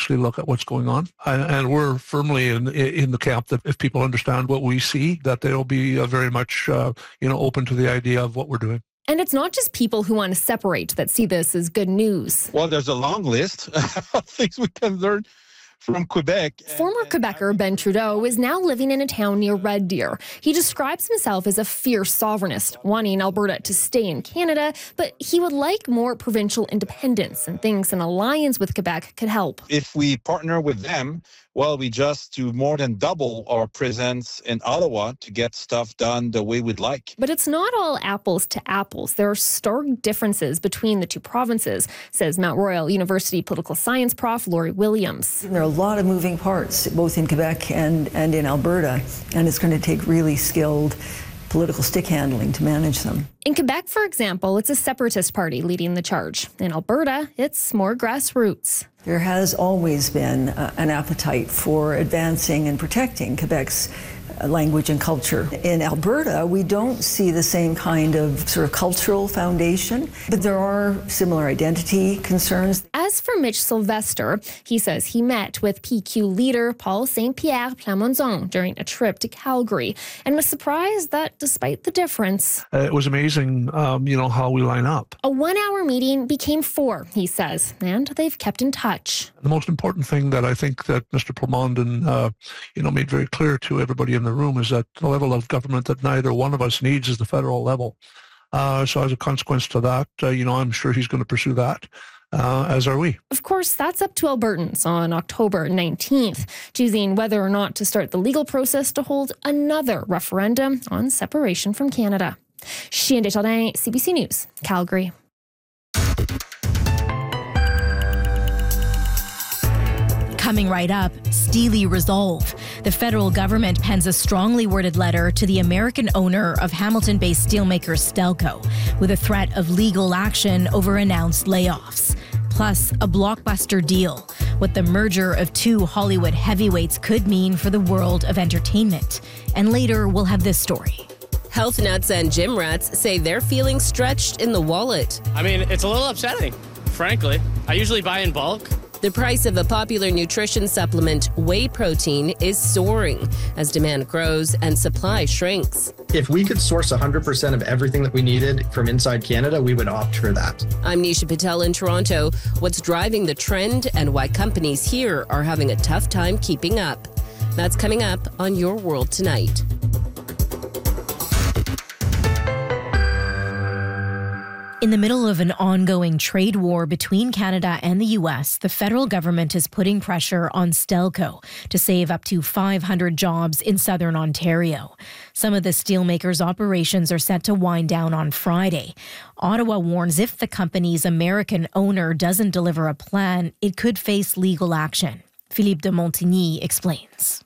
actually look at what's going on. And we're firmly in the camp that if people understand what we see, that they'll be very much, open to the idea of what we're doing. And it's not just people who want to separate that see this as good news. Well, there's a long list of things we can learn from Quebec. Former Quebecer Ben Trudeau is now living in a town near Red Deer. He describes himself as a fierce sovereignist, wanting Alberta to stay in Canada, but he would like more provincial independence and thinks an alliance with Quebec could help. If we partner with them, well, we just do more than double our presence in Ottawa to get stuff done the way we'd like. But it's not all apples to apples. There are stark differences between the two provinces, says Mount Royal University political science prof Laurie Williams. There are a lot of moving parts, both in Quebec and in Alberta, and it's going to take really skilled political stick handling to manage them. In Quebec, for example, it's a separatist party leading the charge. In Alberta, it's more grassroots. There has always been an appetite for advancing and protecting Quebec's language and culture. In Alberta, we don't see the same kind of sort of cultural foundation, but there are similar identity concerns. As for Mitch Sylvester, he says he met with PQ leader Paul Saint-Pierre Plamondon during a trip to Calgary and was surprised that despite the difference... It was amazing, how we line up. A 1-hour meeting became 4, he says, and they've kept in touch. The most important thing that I think that Mr. Plamondon, made very clear to everybody in the room is that the level of government that neither one of us needs is the federal level. So as a consequence to that, I'm sure he's going to pursue that, as are we. Of course, that's up to Albertans on October 19th, choosing whether or not to start the legal process to hold another referendum on separation from Canada. Chien Desjardins, CBC News, Calgary. Coming right up, Steely Resolve. The federal government pens a strongly worded letter to the American owner of Hamilton-based steelmaker Stelco with a threat of legal action over announced layoffs. Plus, a blockbuster deal, what the merger of 2 Hollywood heavyweights could mean for the world of entertainment. And later, we'll have this story. Health nuts and gym rats say they're feeling stretched in the wallet. I mean, it's a little upsetting, frankly. I usually buy in bulk. The price of a popular nutrition supplement, whey protein, is soaring as demand grows and supply shrinks. If we could source 100% of everything that we needed from inside Canada, we would opt for that. I'm Nisha Patel in Toronto. What's driving the trend and why companies here are having a tough time keeping up? That's coming up on Your World Tonight. In the middle of an ongoing trade war between Canada and the U.S., the federal government is putting pressure on Stelco to save up to 500 jobs in southern Ontario. Some of the steelmakers' operations are set to wind down on Friday. Ottawa warns if the company's American owner doesn't deliver a plan, it could face legal action. Philippe de Montigny explains.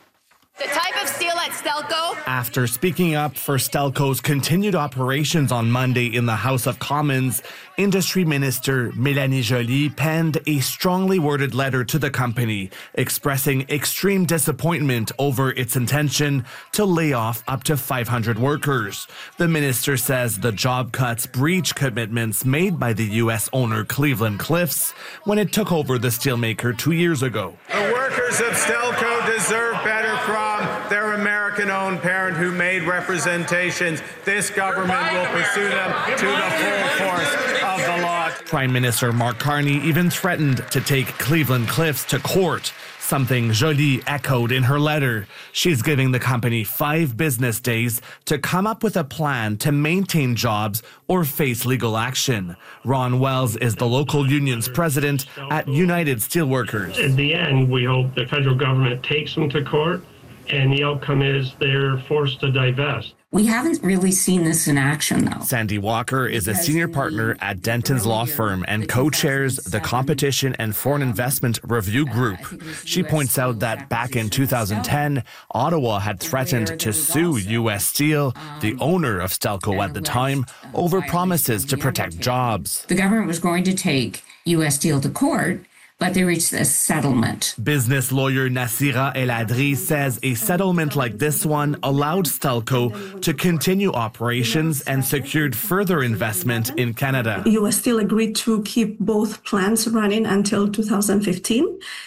The type of steel at Stelco. After speaking up for Stelco's continued operations on Monday in the House of Commons, Industry Minister Mélanie Joly penned a strongly worded letter to the company expressing extreme disappointment over its intention to lay off up to 500 workers. The minister says the job cuts breach commitments made by the U.S. owner Cleveland-Cliffs when it took over the steelmaker 2 years ago. The workers of Stelco deserve better from their American-owned parent who made representations. This government will pursue them to the full force of the law. Prime Minister Mark Carney even threatened to take Cleveland-Cliffs to court, something Joly echoed in her letter. She's giving the company 5 business days to come up with a plan to maintain jobs or face legal action. Ron Wells is the local union's president at United Steelworkers. At the end, we hope the federal government takes them to court, and the outcome is they're forced to divest. We haven't really seen this in action, though. Sandy Walker is a senior partner at Denton's law firm and co-chairs the Competition and Foreign Investment Review Group. She points out that back in 2010, Ottawa had threatened to sue U.S. Steel, the owner of Stelco at the time, over promises to protect jobs. The government was going to take U.S. Steel to court, but they reached a settlement. Business lawyer Nasira El Adri says a settlement like this one allowed Stelco to continue operations and secured further investment in Canada. U.S. Steel agreed to keep both plants running until 2015.